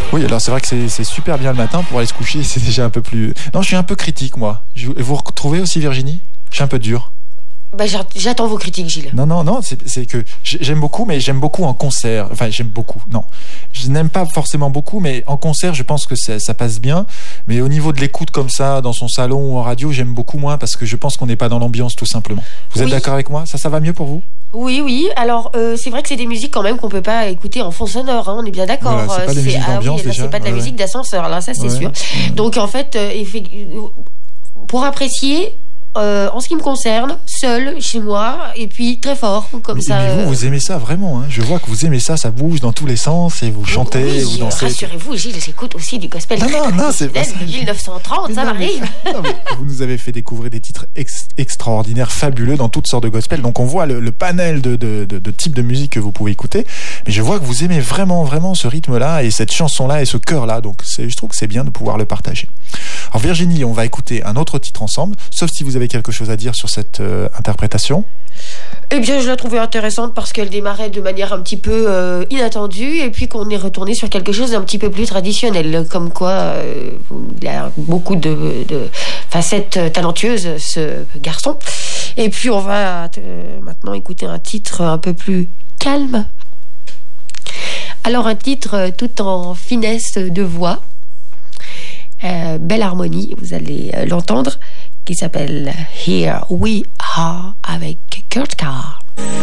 Oui, alors c'est vrai que c'est super bien le matin pour aller se coucher, c'est déjà un peu plus... Non, je suis un peu critique, moi. Vous retrouvez aussi, Virginie ? Je suis un peu dur. Bah, j'attends vos critiques, Gilles. Non, c'est que j'aime beaucoup, mais j'aime beaucoup en concert. Enfin, j'aime beaucoup, non. Je n'aime pas forcément beaucoup, mais en concert, je pense que ça passe bien. Mais au niveau de l'écoute comme ça, dans son salon ou en radio, j'aime beaucoup moins parce que je pense qu'on n'est pas dans l'ambiance, tout simplement. Vous êtes d'accord avec moi ? Ça va mieux pour vous ? Oui. Alors, c'est vrai que c'est des musiques quand même qu'on peut pas écouter en fond sonore, hein, on est bien d'accord. Voilà, c'est pas des musiques d'ambiance, déjà. C'est pas de la musique d'ascenseur, là, ça c'est sûr. Donc, en fait, pour apprécier... en ce qui me concerne, seul, chez moi, et puis très fort, comme ça. Mais vous aimez ça vraiment, hein. Je vois que vous aimez ça, ça bouge dans tous les sens, et vous chantez, oui, vous dansez. Rassurez-vous, Gilles, j'écoute aussi du gospel. Non, c'est pas ça. De 1930, ça m'arrive. Vous nous avez fait découvrir des titres extraordinaires, fabuleux, dans toutes sortes de gospel. Donc on voit le panel de types de musique que vous pouvez écouter. Mais je vois que vous aimez vraiment, vraiment ce rythme-là, et cette chanson-là, et ce chœur-là. Donc je trouve que c'est bien de pouvoir le partager. Alors Virginie, on va écouter un autre titre ensemble, sauf si vous avez quelque chose à dire sur cette interprétation. Eh bien, je la trouvais intéressante parce qu'elle démarrait de manière un petit peu inattendue et puis qu'on est retourné sur quelque chose d'un petit peu plus traditionnel. Comme quoi, il a beaucoup de facettes talentueuses, ce garçon. Et puis, on va maintenant écouter un titre un peu plus calme. Alors, un titre tout en finesse de voix. Belle harmonie, vous allez l'entendre, qui s'appelle Here We Are avec Kurt Carr.